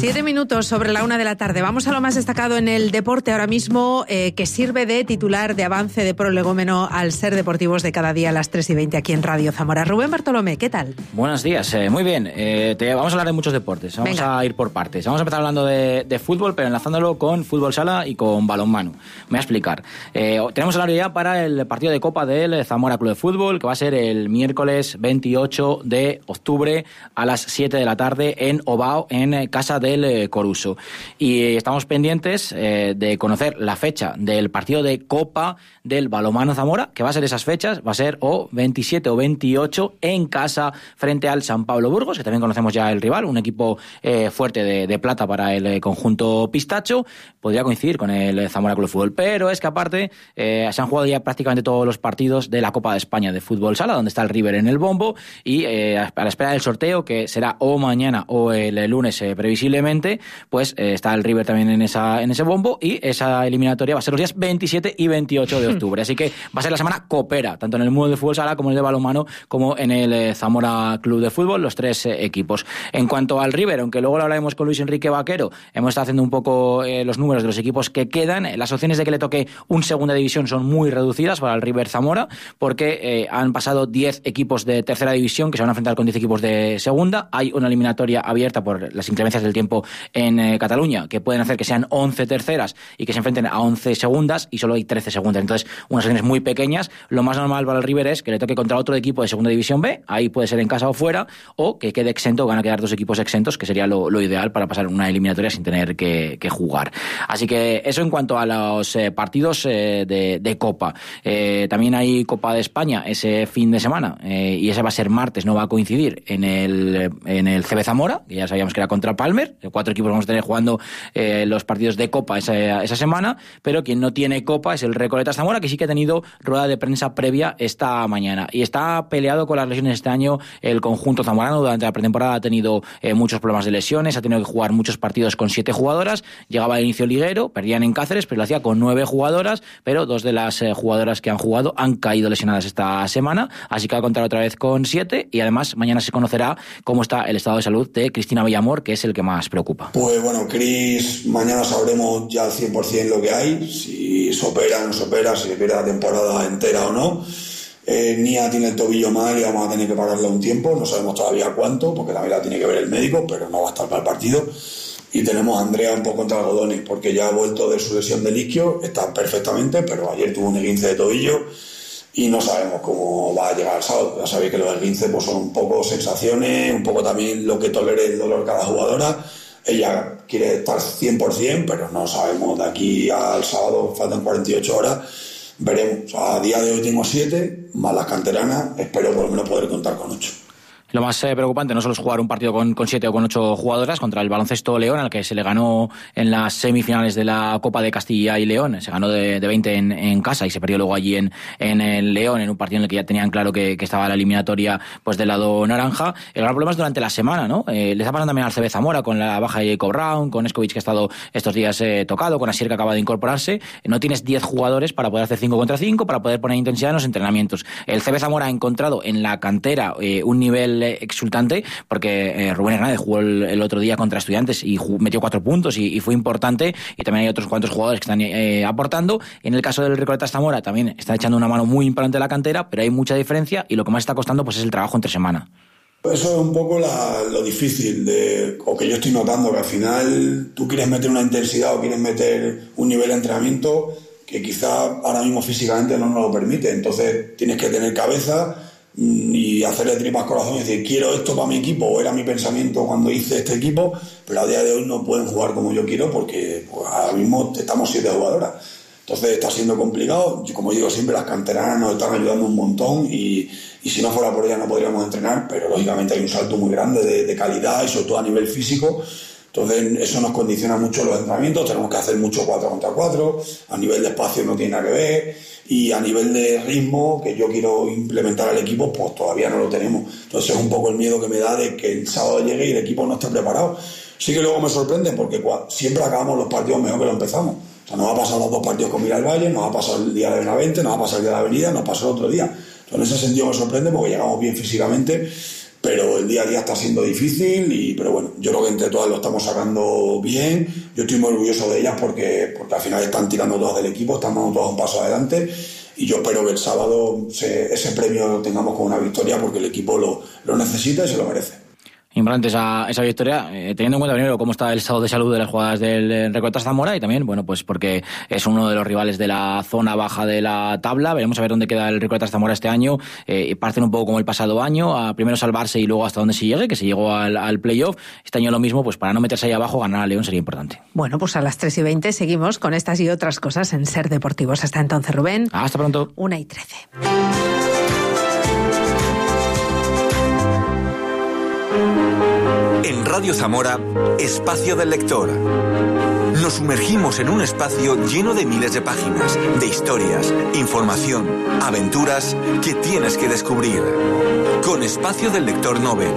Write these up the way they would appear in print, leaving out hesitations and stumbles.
7 minutos sobre la 1 de la tarde. Vamos a lo más destacado en el deporte ahora mismo, que sirve de titular de avance de prolegómeno al Ser Deportivos de cada día a las 3:20 aquí en Radio Zamora. Rubén Bartolomé, ¿qué tal? Buenos días, muy bien. Vamos a hablar de muchos deportes. Vamos a ir por partes. Vamos a empezar hablando de fútbol, pero enlazándolo con fútbol sala y con balonmano. Me voy a explicar. Tenemos horario ya para el partido de Copa del Zamora Club de Fútbol, que va a ser el miércoles 28 de octubre a las 7 de la tarde en Ovao, en Casa del Coruso. Y estamos pendientes de conocer la fecha del partido de Copa del Balonmano Zamora, que va a ser esas fechas, va a ser o 27 o 28 en casa frente al San Pablo Burgos, que también conocemos ya el rival, un equipo fuerte de plata para el conjunto pistacho. Podría coincidir con el Zamora Club de Fútbol, pero es que aparte se han jugado ya prácticamente todos los partidos de la Copa de España de Fútbol Sala, donde está el River en el bombo, y a la espera del sorteo, que será o mañana o el lunes previsiblemente, pues está el River también en ese bombo, y esa eliminatoria va a ser los días 27 y 28 de octubre. Así que va a ser la semana copera, tanto en el mundo de fútbol sala como en el de balonmano, como en el Zamora Club de Fútbol, los tres equipos. En cuanto al River, aunque luego lo hablaremos con Luis Enrique Vaquero, hemos estado haciendo un poco los números de los equipos que quedan. Las opciones de que le toque un segunda división son muy reducidas para el River Zamora, porque han pasado 10 equipos de tercera división que se van a enfrentar con 10 equipos de segunda. Hay una eliminatoria abierta por las inclemencias del tiempo en Cataluña, que pueden hacer que sean 11 terceras y que se enfrenten a 11 segundas, y solo hay 13 segundas. Entonces, unas opciones muy pequeñas. Lo más normal para el River es que le toque contra otro equipo de segunda división B, ahí puede ser en casa o fuera, o que quede exento, van a quedar dos equipos exentos, que sería lo ideal para pasar una eliminatoria sin tener que jugar. Así que eso en cuanto a los partidos de Copa. También hay Copa de España ese fin de semana, y ese va a ser martes, no va a coincidir en el CB Zamora, que ya sabíamos que era contra Palmer. 4 equipos vamos a tener jugando los partidos de Copa esa semana, pero quien no tiene Copa es el Recoletas Zamora, que sí que ha tenido rueda de prensa previa esta mañana, y está peleado con las lesiones este año el conjunto zamorano. Durante la pretemporada ha tenido muchos problemas de lesiones, ha tenido que jugar muchos partidos con 7 jugadoras, llegaba al inicio liguero, perdían en Cáceres, pero lo hacía con 9 jugadoras, pero 2 de las jugadoras que han jugado han caído lesionadas esta semana, así que va a contar otra vez con 7, y además mañana se conocerá cómo está el estado de salud de Cristina Villamor, que es el que más preocupa. Pues bueno, Cris, mañana sabremos ya al 100% lo que hay, si se opera o no se opera, si se pierde la temporada entera o no. Nia tiene el tobillo mal y vamos a tener que pararla un tiempo, no sabemos todavía cuánto, porque también la tiene que ver el médico, pero no va a estar para el partido. Y tenemos a Andrea un poco entre algodones, porque ya ha vuelto de su lesión de isquio, está perfectamente, pero ayer tuvo un esguince de tobillo y no sabemos cómo va a llegar al sábado. Ya sabéis que los esguinces pues son un poco sensaciones, un poco también lo que tolere el dolor cada jugadora. Ella quiere estar 100%, pero no sabemos. De aquí al sábado faltan 48 horas. Veremos. O sea, a día de hoy tengo 7, más las canteranas. Espero por lo menos poder contar con 8. Lo más preocupante no solo es jugar un partido con 7 o con 8 jugadoras contra el Baloncesto León, al que se le ganó en las semifinales de la Copa de Castilla y León. Se ganó de 20 en casa y se perdió luego allí en el León, en un partido en el que ya tenían claro que estaba la eliminatoria pues del lado naranja. El gran problema es durante la semana, ¿no? Le está pasando también al CB Zamora con la baja de Jacob Brown, con Escovic, que ha estado estos días tocado, con Asier, que acaba de incorporarse. No tienes 10 jugadores para poder hacer 5 contra 5, para poder poner intensidad en los entrenamientos. El CB Zamora ha encontrado en la cantera un nivel exultante, porque Rubén Hernández jugó el otro día contra Estudiantes y metió 4 puntos y fue importante, y también hay otros cuantos jugadores que están aportando. En el caso del Recoletas Zamora también está echando una mano muy importante a la cantera, pero hay mucha diferencia, y lo que más está costando pues es el trabajo entre semana. Eso es un poco lo difícil, o que yo estoy notando, que al final tú quieres meter una intensidad o quieres meter un nivel de entrenamiento que quizá ahora mismo físicamente no nos lo permite. Entonces tienes que tener cabeza y hacerle tripas corazón y decir, quiero esto para mi equipo, o era mi pensamiento cuando hice este equipo, pero a día de hoy no pueden jugar como yo quiero, porque pues, ahora mismo estamos 7 jugadoras. Entonces está siendo complicado. Yo, como digo siempre, las canteranas nos están ayudando un montón, y si no fuera por ellas no podríamos entrenar, pero lógicamente hay un salto muy grande de calidad, y sobre todo a nivel físico. Entonces eso nos condiciona mucho los entrenamientos. Tenemos que hacer mucho 4 contra 4, a nivel de espacio no tiene nada que ver, y a nivel de ritmo que yo quiero implementar al equipo, pues todavía no lo tenemos. Entonces es un poco el miedo que me da de que el sábado llegue y el equipo no esté preparado. Sí que luego me sorprende, porque siempre acabamos los partidos mejor que lo empezamos. O sea, nos ha pasado los 2 partidos con Miralvalle, nos ha pasado el día de Benavente, nos ha pasado el día de la Avenida, nos pasó el otro día. Entonces en ese sentido me sorprende, porque llegamos bien físicamente, pero el día a día está siendo difícil, pero bueno, yo creo que entre todas lo estamos sacando bien. Yo estoy muy orgulloso de ellas porque al final están tirando todas del equipo, están dando todas un paso adelante, y yo espero que el sábado ese premio lo tengamos con una victoria, porque el equipo lo necesita y se lo merece. Importante esa victoria, teniendo en cuenta primero cómo está el estado de salud de las jugadoras del Recoletas Zamora, y también, bueno, pues porque es uno de los rivales de la zona baja de la tabla. Veremos a ver dónde queda el Recoletas Zamora este año. Parten un poco como el pasado año, a primero salvarse y luego hasta donde se llegue, que se llegó al playoff. Este año lo mismo, pues para no meterse ahí abajo, ganar a León sería importante. Bueno, pues a las 3:20 seguimos con estas y otras cosas en Ser Deportivos. Hasta entonces, Rubén. Hasta pronto. 1:13. En Radio Zamora, Espacio del Lector. Nos sumergimos en un espacio lleno de miles de páginas, de historias, información, aventuras que tienes que descubrir. Con Espacio del Lector Nobel.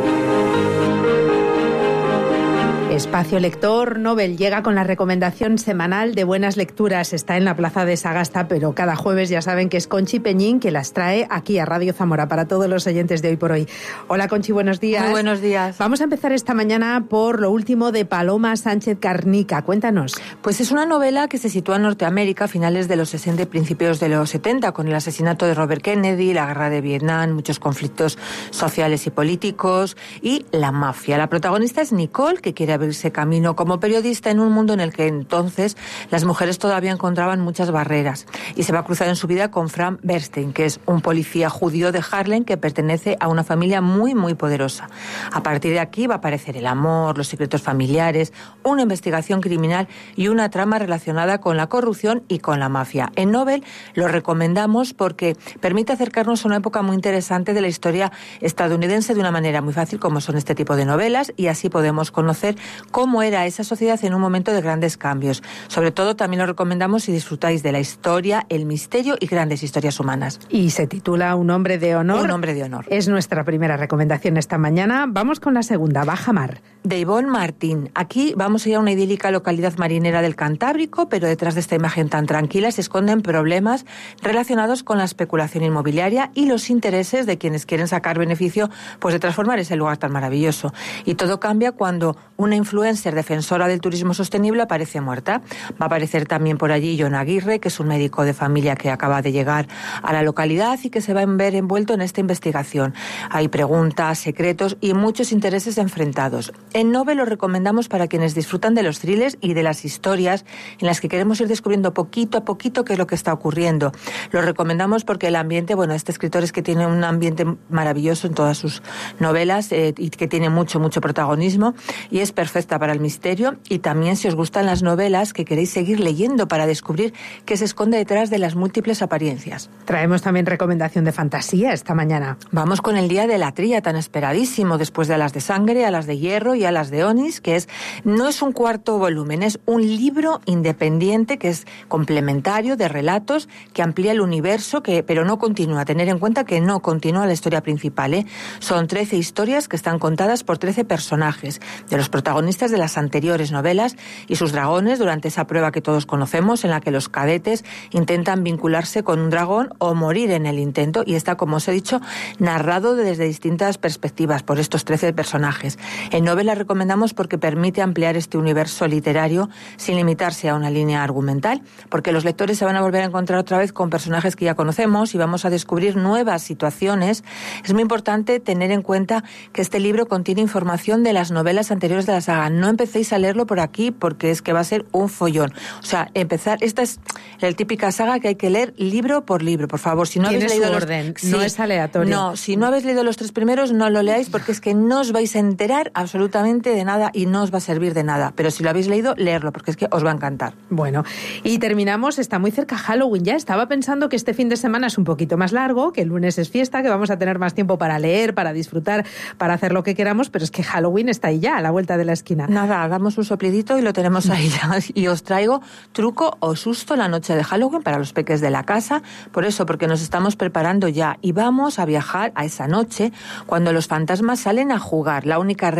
Espacio Lector Nobel llega con la recomendación semanal de buenas lecturas. Está en la Plaza de Sagasta, pero cada jueves ya saben que es Conchi Peñín que las trae aquí a Radio Zamora para todos los oyentes de Hoy por Hoy. Hola Conchi, buenos días. Muy buenos días. Vamos a empezar esta mañana por lo último de Paloma Sánchez Carnica. Cuéntanos. Pues es una novela que se sitúa en Norteamérica a finales de los 60 y principios de los 70, con el asesinato de Robert Kennedy, la guerra de Vietnam, muchos conflictos sociales y políticos y la mafia. La protagonista es Nicole, que quiere abrirse camino como periodista en un mundo en el que entonces las mujeres todavía encontraban muchas barreras, y se va a cruzar en su vida con Frank Bernstein, que es un policía judío de Harlem que pertenece a una familia muy muy poderosa. A partir de aquí va a aparecer el amor, los secretos familiares, una investigación criminal y una trama relacionada con la corrupción y con la mafia. En Nobel lo recomendamos porque permite acercarnos a una época muy interesante de la historia estadounidense de una manera muy fácil, como son este tipo de novelas, y así podemos conocer cómo era esa sociedad en un momento de grandes cambios. Sobre todo también lo recomendamos si disfrutáis de la historia, el misterio y grandes historias humanas. Y se titula Un hombre de honor. Un hombre de honor. Es nuestra primera recomendación esta mañana. Vamos con la segunda, Baja Mar. De Ivonne Martín. Aquí vamos a ir a una idílica localidad marinera del Cantábrico, pero detrás de esta imagen tan tranquila se esconden problemas relacionados con la especulación inmobiliaria y los intereses de quienes quieren sacar beneficio pues de transformar ese lugar tan maravilloso. Y todo cambia cuando una influencer defensora del turismo sostenible aparece muerta. Va a aparecer también por allí Jon Aguirre, que es un médico de familia que acaba de llegar a la localidad y que se va a ver envuelto en esta investigación. Hay preguntas, secretos y muchos intereses enfrentados. En Nobel lo recomendamos para quienes disfrutan de los thrillers y de las historias en las que queremos ir descubriendo poquito a poquito qué es lo que está ocurriendo. Lo recomendamos porque el ambiente, bueno, este escritor es que tiene un ambiente maravilloso en todas sus novelas y que tiene mucho protagonismo, y es perfecta para el misterio, y también si os gustan las novelas que queréis seguir leyendo para descubrir qué se esconde detrás de las múltiples apariencias. Traemos también recomendación de fantasía esta mañana. Vamos con El día de la tría, tan esperadísimo, después de Alas de sangre, Alas de hierro y Alas de Onis, que no es un cuarto volumen, es un libro independiente que es complementario de relatos que amplía el universo, pero no continúa. Tener en cuenta que no continúa la historia principal, Son 13 historias que están contadas por 13 personajes, de los protagonistas de las anteriores novelas y sus dragones durante esa prueba que todos conocemos, en la que los cadetes intentan vincularse con un dragón o morir en el intento, y está, como os he dicho, narrado desde distintas perspectivas por estos 13 personajes. En Nobel la recomendamos porque permite ampliar este universo literario sin limitarse a una línea argumental, porque los lectores se van a volver a encontrar otra vez con personajes que ya conocemos y vamos a descubrir nuevas situaciones. Es muy importante tener en cuenta que este libro contiene información de las novelas anteriores de la saga. No empecéis a leerlo por aquí porque es que va a ser un follón. O sea, esta es la típica saga que hay que leer libro por libro, por favor. Si no habéis leído orden, no es aleatorio. No, si no habéis leído los 3 primeros, no lo leáis porque es que no os vais a enterar absolutamente de nada y no os va a servir de nada. Pero si lo habéis leído, leerlo porque es que os va a encantar. Bueno, y terminamos, está muy cerca Halloween ya. Estaba pensando que este fin de semana es un poquito más largo, que el lunes es fiesta, que vamos a tener más tiempo para leer, para disfrutar, para hacer lo que queramos, pero es que Halloween está ahí ya, a la vuelta de la esquina. Nada, hagamos un soplidito y lo tenemos ahí ya. Y os traigo truco o susto la noche de Halloween para los peques de la casa. Por eso, porque nos estamos preparando ya y vamos a viajar a esa noche cuando los fantasmas salen a jugar. La única regla que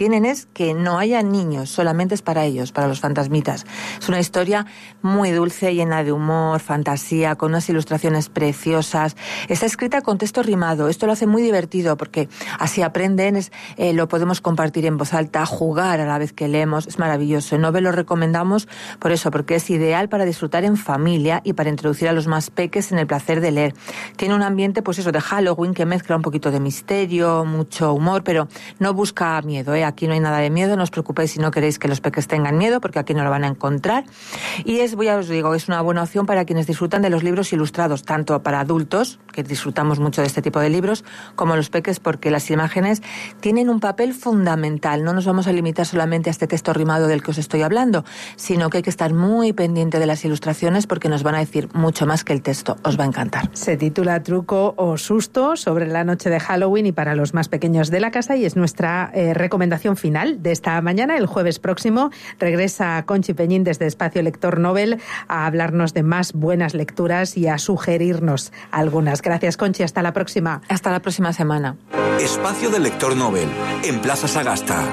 tienen es que no haya niños, solamente es para ellos, para los fantasmitas. Es una historia muy dulce, llena de humor, fantasía, con unas ilustraciones preciosas. Está escrita con texto rimado. Esto lo hace muy divertido porque así aprenden, lo podemos compartir en voz alta, jugar a la vez que leemos. Es maravilloso. En Nobel lo recomendamos por eso, porque es ideal para disfrutar en familia y para introducir a los más peques en el placer de leer. Tiene un ambiente, pues eso, de Halloween, que mezcla un poquito de misterio, mucho humor, pero no busca miedo, ¿eh? Aquí no hay nada de miedo, no os preocupéis si no queréis que los peques tengan miedo, porque aquí no lo van a encontrar. Y ya os digo, es una buena opción para quienes disfrutan de los libros ilustrados, tanto para adultos, que disfrutamos mucho de este tipo de libros, como los peques, porque las imágenes tienen un papel fundamental. No nos vamos a limitar solamente a este texto rimado del que os estoy hablando, sino que hay que estar muy pendiente de las ilustraciones porque nos van a decir mucho más que el texto. Os va a encantar. Se titula Truco o Susto, sobre la noche de Halloween y para los más pequeños de la casa, y es nuestra recomendación final de esta mañana. El jueves próximo regresa Conchi Peñín desde Espacio Lector Nobel a hablarnos de más buenas lecturas y a sugerirnos algunas. Gracias, Conchi. Hasta la próxima. Hasta la próxima semana. Espacio del Lector Nobel, en Plaza Sagasta.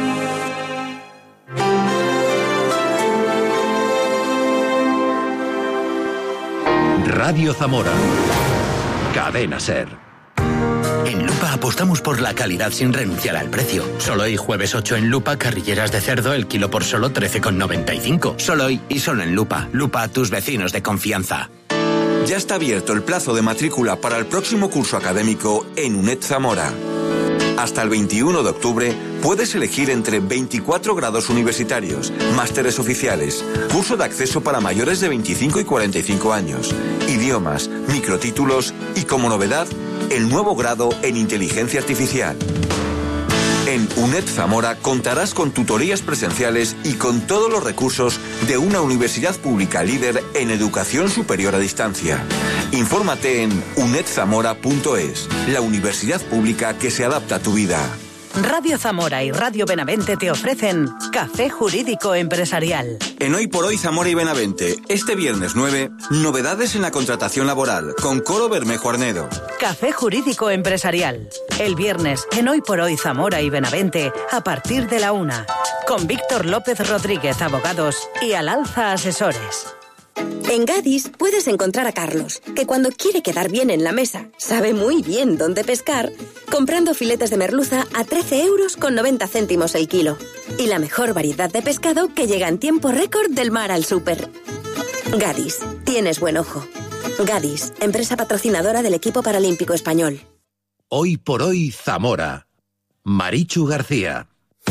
Radio Zamora. Cadena SER. En Lupa apostamos por la calidad sin renunciar al precio. Solo hoy, jueves 8 en Lupa, carrilleras de cerdo, el kilo por solo 13,95. Solo hoy y solo en Lupa. Lupa, tus vecinos de confianza. Ya está abierto el plazo de matrícula para el próximo curso académico en UNED Zamora. Hasta el 21 de octubre puedes elegir entre 24 grados universitarios, másteres oficiales, curso de acceso para mayores de 25 y 45 años, idiomas, microtítulos y, como novedad, el nuevo grado en inteligencia artificial. En UNED Zamora contarás con tutorías presenciales y con todos los recursos de una universidad pública líder en educación superior a distancia. Infórmate en unedzamora.es, la universidad pública que se adapta a tu vida. Radio Zamora y Radio Benavente te ofrecen Café Jurídico Empresarial. En Hoy por Hoy Zamora y Benavente, este viernes 9, novedades en la contratación laboral, con Coro Bermejo Arnedo. Café Jurídico Empresarial. El viernes, en Hoy por Hoy Zamora y Benavente, a partir de la 1, con Víctor López Rodríguez, abogados, y Al Alza Asesores. En Gadis puedes encontrar a Carlos, que cuando quiere quedar bien en la mesa, sabe muy bien dónde pescar, comprando filetes de merluza a 13,90 € el kilo. Y la mejor variedad de pescado que llega en tiempo récord del mar al súper. Gadis, tienes buen ojo. Gadis, empresa patrocinadora del equipo paralímpico español. Hoy por Hoy Zamora. Marichu García.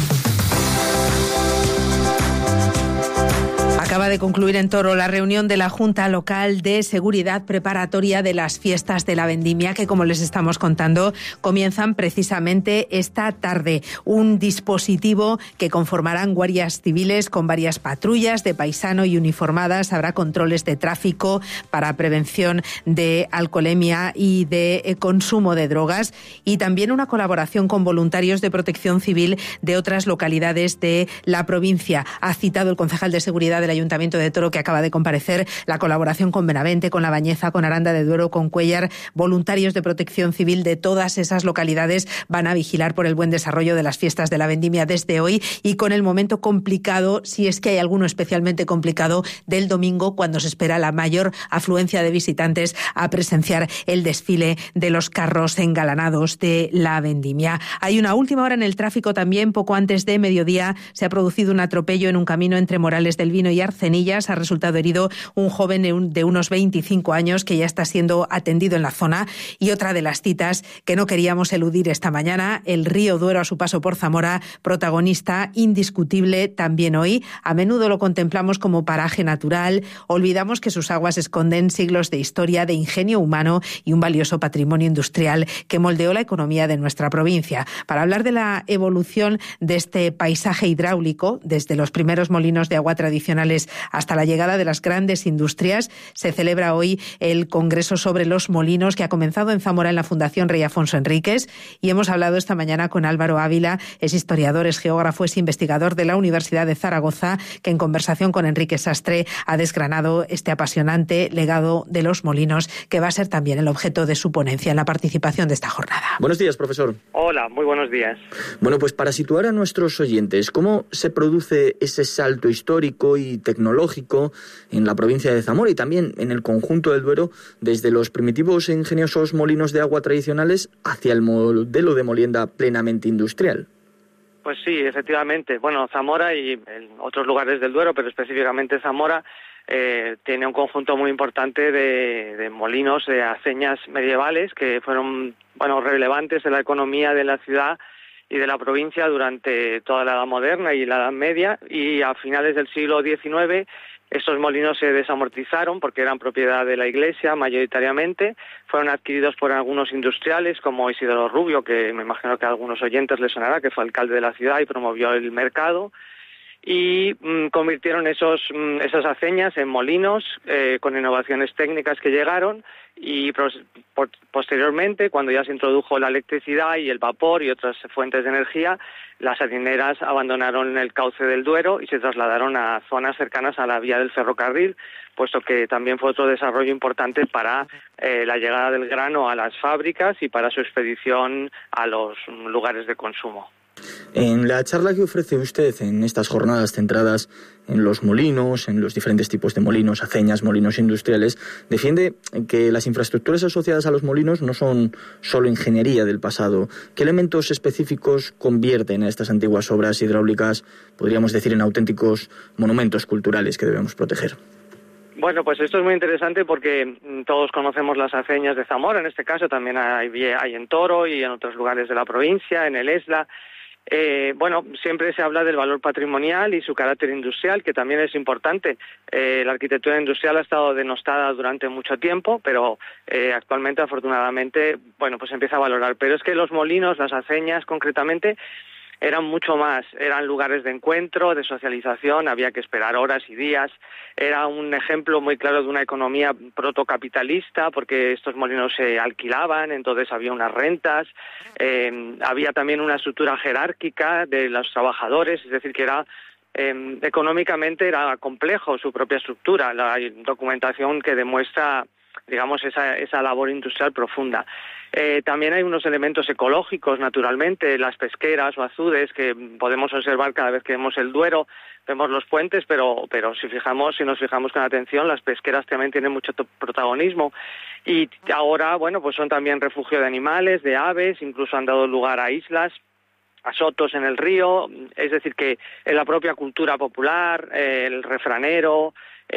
Acaba de concluir en Toro la reunión de la Junta Local de Seguridad preparatoria de las fiestas de la Vendimia, que, como les estamos contando, comienzan precisamente esta tarde. Un dispositivo que conformarán guardias civiles con varias patrullas de paisano y uniformadas. Habrá controles de tráfico para prevención de alcoholemia y de consumo de drogas, y también una colaboración con voluntarios de protección civil de otras localidades de la provincia. Ha citado el concejal de Seguridad del Ayuntamiento de Toro, que acaba de comparecer, la colaboración con Benavente, con La Bañeza, con Aranda de Duero, con Cuéllar. Voluntarios de protección civil de todas esas localidades van a vigilar por el buen desarrollo de las fiestas de la Vendimia desde hoy, y con el momento complicado, si es que hay alguno especialmente complicado, del domingo, cuando se espera la mayor afluencia de visitantes a presenciar el desfile de los carros engalanados de la Vendimia. Hay una última hora en el tráfico también. Poco antes de mediodía se ha producido un atropello en un camino entre Morales del Vino y Arcenillas. Ha resultado herido un joven de unos 25 años que ya está siendo atendido en la zona. Y otra de las citas que no queríamos eludir esta mañana, el río Duero a su paso por Zamora, protagonista indiscutible también hoy. A menudo lo contemplamos como paraje natural, olvidamos que sus aguas esconden siglos de historia, de ingenio humano y un valioso patrimonio industrial que moldeó la economía de nuestra provincia. Para hablar de la evolución de este paisaje hidráulico, desde los primeros molinos de agua tradicionales hasta la llegada de las grandes industrias. Se celebra hoy el Congreso sobre los Molinos, que ha comenzado en Zamora en la Fundación Rey Afonso Enríquez, y hemos hablado esta mañana con Álvaro Ávila, es historiador, es geógrafo, es investigador de la Universidad de Zaragoza, que en conversación con Enrique Sastre ha desgranado este apasionante legado de los molinos, que va a ser también el objeto de su ponencia en la participación de esta jornada. Buenos días, profesor. Hola, muy buenos días. Bueno, pues para situar a nuestros oyentes, ¿cómo se produce ese salto histórico y tecnológico en la provincia de Zamora y también en el conjunto del Duero, desde los primitivos e ingeniosos molinos de agua tradicionales hacia el modelo de molienda plenamente industrial? Pues sí, efectivamente. Bueno, Zamora y en otros lugares del Duero, pero específicamente Zamora, tiene un conjunto muy importante de molinos, de aceñas medievales que fueron, relevantes en la economía de la ciudad y de la provincia durante toda la Edad Moderna y la Edad Media, y a finales del siglo XIX estos molinos se desamortizaron porque eran propiedad de la Iglesia mayoritariamente, fueron adquiridos por algunos industriales como Isidoro Rubio, que me imagino que a algunos oyentes les sonará, que fue alcalde de la ciudad y promovió el mercado, y convirtieron esas aceñas en molinos con innovaciones técnicas que llegaron, y posteriormente, cuando ya se introdujo la electricidad y el vapor y otras fuentes de energía, las harineras abandonaron el cauce del Duero y se trasladaron a zonas cercanas a la vía del ferrocarril, puesto que también fue otro desarrollo importante para la llegada del grano a las fábricas y para su expedición a los lugares de consumo. En la charla que ofrece usted en estas jornadas centradas en los molinos, en los diferentes tipos de molinos, aceñas, molinos industriales, defiende que las infraestructuras asociadas a los molinos no son solo ingeniería del pasado. ¿Qué elementos específicos convierten a estas antiguas obras hidráulicas, podríamos decir, en auténticos monumentos culturales que debemos proteger? Bueno, pues esto es muy interesante porque todos conocemos las aceñas de Zamora, en este caso también hay en Toro y en otros lugares de la provincia, en el Esla. Siempre se habla del valor patrimonial y su carácter industrial, que también es importante. La arquitectura industrial ha estado denostada durante mucho tiempo, pero actualmente, afortunadamente, pues empieza a valorar. Pero es que los molinos, las aceñas concretamente, eran mucho más, eran lugares de encuentro, de socialización, había que esperar horas y días. Era un ejemplo muy claro de una economía protocapitalista, porque estos molinos se alquilaban, entonces había unas rentas, había también una estructura jerárquica de los trabajadores, es decir, que era económicamente era complejo su propia estructura. Hay documentación que demuestra, digamos, esa labor industrial profunda. También hay unos elementos ecológicos, naturalmente, las pesqueras o azudes que podemos observar cada vez que vemos el Duero. Vemos los puentes, pero si nos fijamos con atención, las pesqueras también tienen mucho protagonismo. Y ahora, pues son también refugio de animales, de aves, incluso han dado lugar a islas, a sotos en el río. Es decir, que en la propia cultura popular, el refranero,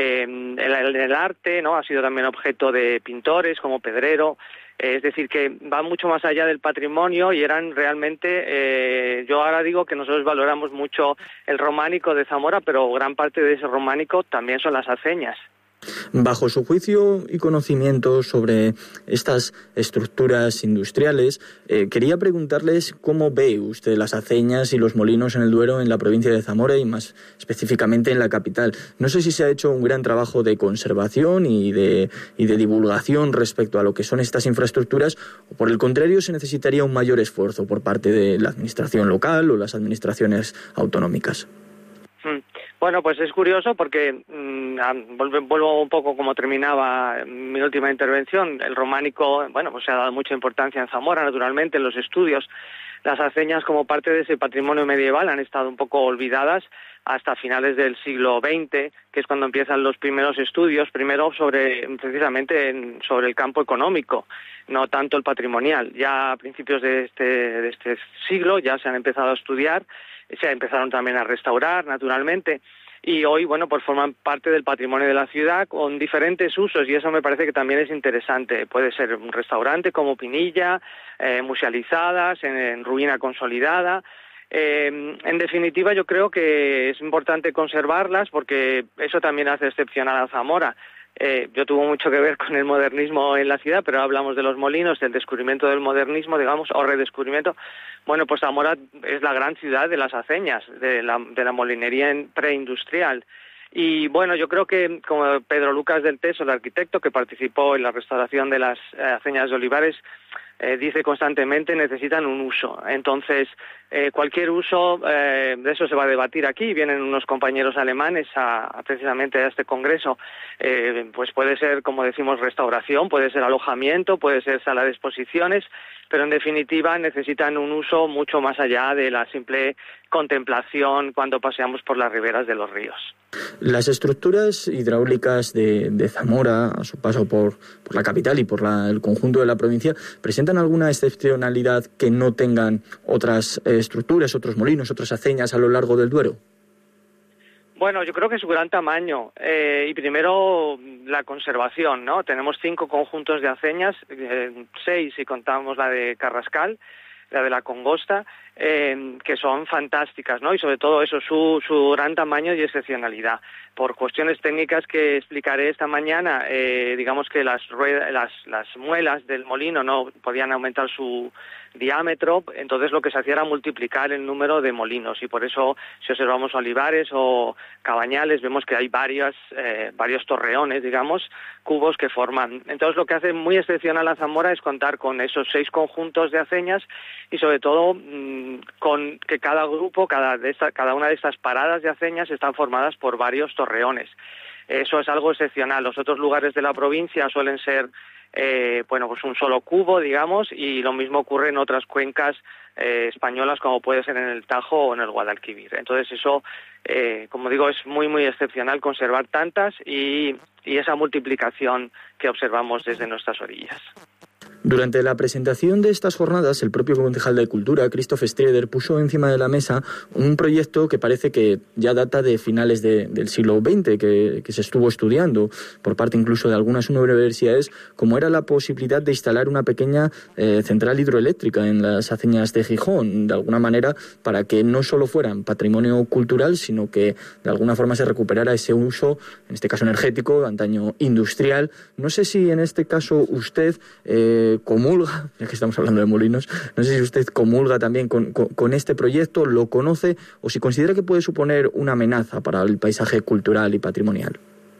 el arte, ¿no? Ha sido también objeto de pintores como Pedrero. Es decir, que va mucho más allá del patrimonio y eran realmente, yo ahora digo que nosotros valoramos mucho el románico de Zamora, pero gran parte de ese románico también son las aceñas. Bajo su juicio y conocimiento sobre estas estructuras industriales, quería preguntarles cómo ve usted las aceñas y los molinos en el Duero en la provincia de Zamora y más específicamente en la capital. No sé si se ha hecho un gran trabajo de conservación y de divulgación respecto a lo que son estas infraestructuras, o por el contrario se necesitaría un mayor esfuerzo por parte de la administración local o las administraciones autonómicas. Bueno, pues es curioso porque vuelvo un poco como terminaba mi última intervención. El románico, se ha dado mucha importancia en Zamora, naturalmente, en los estudios. Las aceñas, como parte de ese patrimonio medieval, han estado un poco olvidadas hasta finales del siglo XX, que es cuando empiezan los primeros estudios, primero precisamente sobre el campo económico, no tanto el patrimonial. Ya a principios de este siglo ya se han empezado a estudiar, se empezaron también a restaurar, naturalmente, y hoy, pues forman parte del patrimonio de la ciudad con diferentes usos, y eso me parece que también es interesante. Puede ser un restaurante como Pinilla, musealizadas, en ruina consolidada. En definitiva, yo creo que es importante conservarlas porque eso también hace excepcional a Zamora. Yo tuve mucho que ver con el modernismo en la ciudad, pero hablamos de los molinos, del descubrimiento del modernismo, digamos, o redescubrimiento. Pues Zamora es la gran ciudad de las aceñas, de la molinería preindustrial. Y bueno, yo creo que como Pedro Lucas del Teso, el arquitecto que participó en la restauración de las aceñas de olivares, dice constantemente necesitan un uso. Entonces, cualquier uso, de eso se va a debatir aquí. Vienen unos compañeros alemanes precisamente a este congreso. Pues puede ser, como decimos, restauración, puede ser alojamiento, puede ser sala de exposiciones, pero en definitiva necesitan un uso mucho más allá de la simple contemplación cuando paseamos por las riberas de los ríos. Las estructuras hidráulicas de Zamora, a su paso por la capital y por el conjunto de la provincia, ¿presentan alguna excepcionalidad que no tengan otras estructuras, otros molinos, otras aceñas a lo largo del Duero? Bueno, yo creo que su gran tamaño y primero la conservación, ¿no? Tenemos 5 conjuntos de aceñas, 6 si contamos la de Carrascal, la de la Congosta, que son fantásticas, ¿no? Y sobre todo eso, su gran tamaño y excepcionalidad. Por cuestiones técnicas que explicaré esta mañana, digamos que las muelas del molino no podían aumentar su diámetro, entonces lo que se hacía era multiplicar el número de molinos, y por eso si observamos olivares o cabañales vemos que hay varios torreones, digamos, cubos que forman. Entonces lo que hace muy excepcional a Zamora es contar con esos 6 conjuntos de aceñas y sobre todo con que cada grupo, cada una de estas paradas de aceñas están formadas por varios torreones. Eso es algo excepcional. Los otros lugares de la provincia suelen ser pues un solo cubo, digamos, y lo mismo ocurre en otras cuencas españolas, como puede ser en el Tajo o en el Guadalquivir. Entonces eso, como digo, es muy, muy excepcional conservar tantas y esa multiplicación que observamos desde nuestras orillas. Durante la presentación de estas jornadas, el propio concejal de Cultura, Christoph Strieder, puso encima de la mesa un proyecto que parece que ya data de finales del siglo XX, que se estuvo estudiando por parte incluso de algunas universidades, como era la posibilidad de instalar una pequeña central hidroeléctrica en las aceñas de Gijón, de alguna manera para que no solo fueran patrimonio cultural, sino que de alguna forma se recuperara ese uso, en este caso energético, de antaño industrial. No sé si en este caso usted comulga, ya que estamos hablando de molinos, no sé si usted comulga también con este proyecto, lo conoce o si considera que puede suponer una amenaza para el paisaje cultural y patrimonial.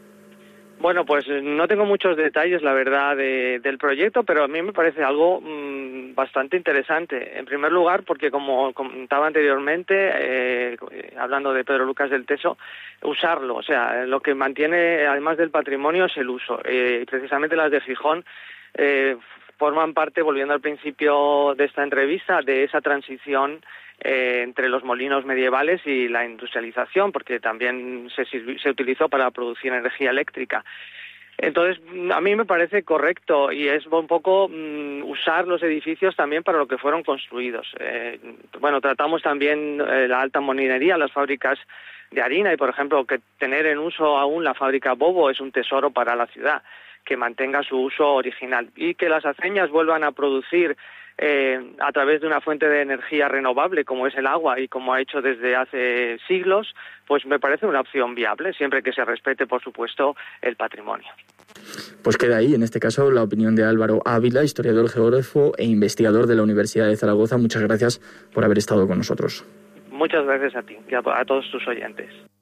Bueno, pues no tengo muchos detalles, la verdad, del proyecto, pero a mí me parece algo bastante interesante. En primer lugar, porque como comentaba anteriormente, hablando de Pedro Lucas del Teso, usarlo, o sea, lo que mantiene, además del patrimonio, es el uso. Precisamente las de Gijón forman parte, volviendo al principio de esta entrevista, de esa transición entre los molinos medievales y la industrialización, porque también se utilizó para producir energía eléctrica. Entonces, a mí me parece correcto y es un poco usar los edificios también para lo que fueron construidos. Tratamos también la alta molinería, las fábricas de harina y, por ejemplo, que tener en uso aún la fábrica Bobo es un tesoro para la ciudad, que mantenga su uso original y que las aceñas vuelvan a producir a través de una fuente de energía renovable como es el agua y como ha hecho desde hace siglos, pues me parece una opción viable, siempre que se respete, por supuesto, el patrimonio. Pues queda ahí, en este caso, la opinión de Álvaro Ávila, historiador, geógrafo e investigador de la Universidad de Zaragoza. Muchas gracias por haber estado con nosotros. Muchas gracias a ti y a todos tus oyentes.